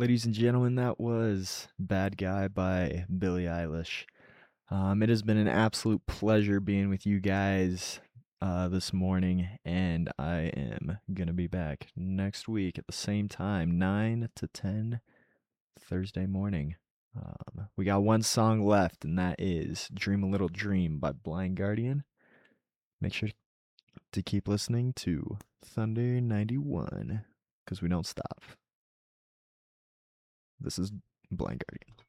Ladies and gentlemen, that was Bad Guy by Billie Eilish. It has been an absolute pleasure being with you guys this morning, and I am going to be back next week at the same time, 9 to 10 Thursday morning. We got one song left, and that is Dream a Little Dream by Blind Guardian. Make sure to keep listening to Thunder 91 because we don't stop. This is Blind Guardian.